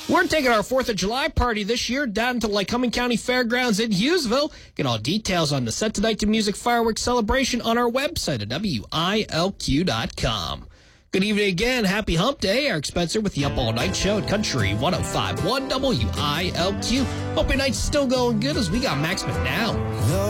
We're taking our 4th of July party this year down to Lycoming County Fairgrounds in Hughesville. Get all details on the Set Tonight to Music fireworks celebration on our website at WILQ.com. Good evening again. Happy Hump Day. Eric Spencer with the Up All Night Show at Country 105.1 WILQ. Hope your night's still going good as we got Max McNown.